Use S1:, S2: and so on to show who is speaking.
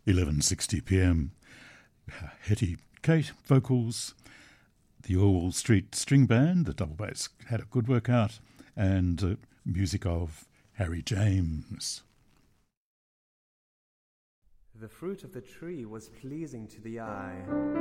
S1: 11:60 p.m. Hetty Kate vocals, the Orwell Street String Band, the double bass had a good workout, and music of Harry James.
S2: The fruit of the tree was pleasing to the eye,